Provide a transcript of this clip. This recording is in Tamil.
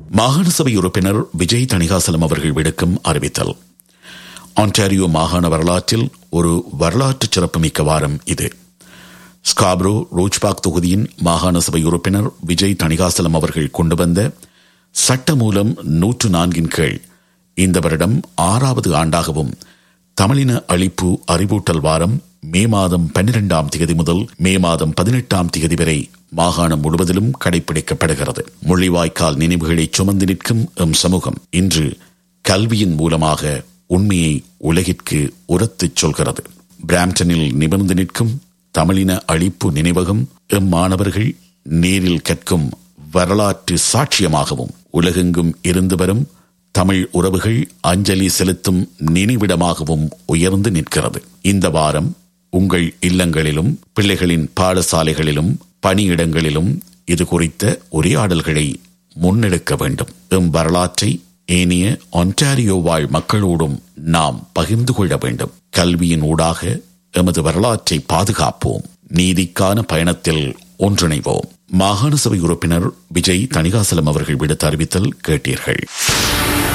மாகாண சபை உறுப்பினர் விஜய் தணிகாசலம் அவர்கள் விடுக்கும் அறிவித்தல். ஆன்டாரியோ மாகாண வரலாற்றில் ஒரு வரலாற்று சிறப்புமிக்க வாரம் இது. ஸ்காப்ரோ ரோச்பாக் தொகுதியின் மாகாண சபை உறுப்பினர் விஜய் தணிகாசலம் அவர்கள் கொண்டு வந்த சட்டமூலம் 104 கீழ் இந்த வருடம் 6வது ஆண்டாகவும் தமிழின அழிப்பு அறிவூட்டல் வாரம் மே மாதம் 12ஆம் தேதி முதல் மே மாதம் 18ஆம் தேதி வரை மாகாணம் முழுவதிலும் கடைபிடிக்கப்படுகிறது. முள்ளிவாய்க்கால் நினைவுகளை சுமந்து நிற்கும் எம் சமூகம் இன்று கல்வியின் மூலமாக உண்மையை உலகிற்கு உரத்துச் சொல்கிறது. பிராம்டனில் நிமிர்ந்து நிற்கும் தமிழின அழிப்பு நினைவகம் எம் மாணவர்கள் நேரில் கற்கும் வரலாற்று சாட்சியமாகவும் உலகெங்கும் இருந்து வரும் தமிழ் உறவுகள் அஞ்சலி செலுத்தும் நினைவிடமாகவும் உயர்ந்து நிற்கிறது. இந்த வாரம் உங்கள் இல்லங்களிலும் பிள்ளைகளின் பாடசாலைகளிலும் பணியிடங்களிலும் இது குறித்த உரையாடல்களை முன்னெடுக்க வேண்டும். எம் வரலாற்றை ஏனைய ஒன்டாரியோ வாழ் மக்களோடும் நாம் பகிர்ந்து கொள்ள வேண்டும். கல்வியின் ஊடாக எமது வரலாற்றை பாதுகாப்போம். நீதிக்கான பயணத்தில் ஒன்றிணைவோம். மாகாண சபை உறுப்பினர் விஜய் தணிகாசலம் அவர்கள் விடுத்த அறிவித்தல் கேட்டீர்கள்.